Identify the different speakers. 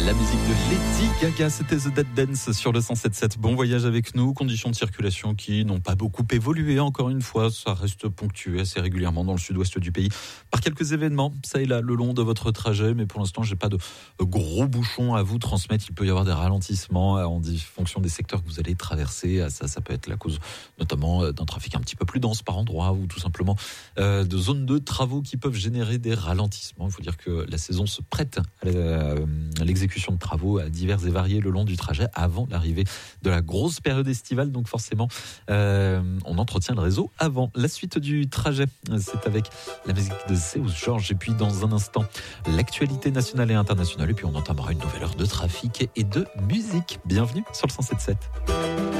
Speaker 1: La musique de Lady Gaga, c'était The Dead Dance sur le 107.7. Bon voyage avec nous, conditions de circulation qui n'ont pas beaucoup évolué. Encore une fois, ça reste ponctué assez régulièrement dans le sud-ouest du pays par quelques événements, ça et là, le long de votre trajet. Mais pour l'instant, j'ai pas de gros bouchons à vous transmettre. Il peut y avoir des ralentissements en fonction des secteurs que vous allez traverser. Ça peut être la cause notamment d'un trafic un petit peu plus dense par endroit ou tout simplement de zones de travaux qui peuvent générer des ralentissements. Il faut dire que la saison se prête à l'exécution de travaux divers et variés le long du trajet avant l'arrivée de la grosse période estivale. Donc forcément, on entretient le réseau avant. La suite du trajet, c'est avec la musique de Seu Jorge. Et puis dans un instant, l'actualité nationale et internationale. Et puis on entamera une nouvelle heure de trafic et de musique. Bienvenue sur le 107.7.